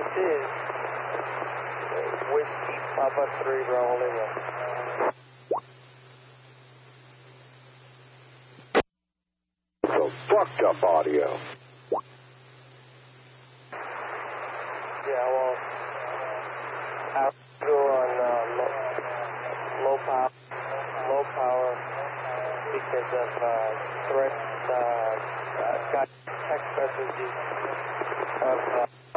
This is Whiskey Papa 3 Bravo Lima. So fucked up audio. Yeah, well, I go on low power because of threats, got text messages of